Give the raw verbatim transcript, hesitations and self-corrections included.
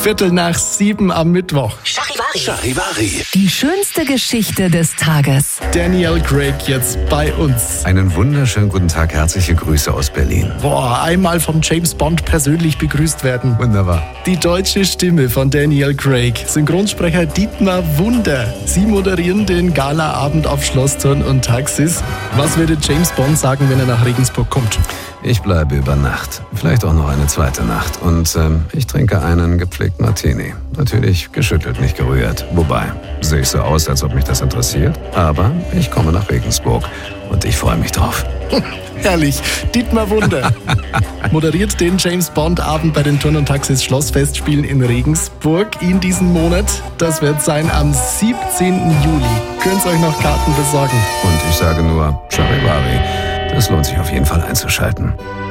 Viertel nach sieben am Mittwoch. Charivari. Charivari. Die schönste Geschichte des Tages. Daniel Craig jetzt bei uns. Einen wunderschönen guten Tag, herzliche Grüße aus Berlin. Boah, einmal vom James Bond persönlich begrüßt werden. Wunderbar. Die deutsche Stimme von Daniel Craig. Synchronsprecher Dietmar Wunder. Sie moderieren den Galaabend auf Schlossturn und Taxis. Was würde James Bond sagen, wenn er nach Regensburg kommt? Ich bleibe über Nacht. Vielleicht auch noch eine zweite Nacht. Und ähm, ich trinke einen gepflegten Martini. Natürlich geschüttelt, nicht gerührt. Wobei, sehe ich so aus, als ob mich das interessiert. Aber ich komme nach Regensburg und ich freue mich drauf. Herrlich. Dietmar Wunder moderiert den James Bond Abend bei den Turn und Taxis Schlossfestspielen in Regensburg in diesem Monat. Das wird sein am siebzehnten Juli. Könnt ihr euch noch Karten besorgen? Und ich sage nur, Charivari. Das lohnt sich auf jeden Fall einzuschalten.